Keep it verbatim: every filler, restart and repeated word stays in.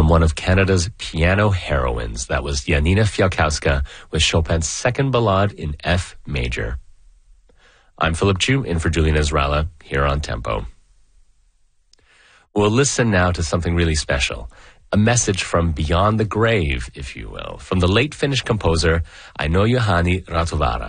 from one of Canada's piano heroines. That was Janina Fialkowska with Chopin's Second Ballade in F major. I'm Philip Chu, in for Julian Ezralla, here on Tempo. We'll listen now to something really special. A message from beyond the grave, if you will, from the late Finnish composer Aino Juhani Rautavaara.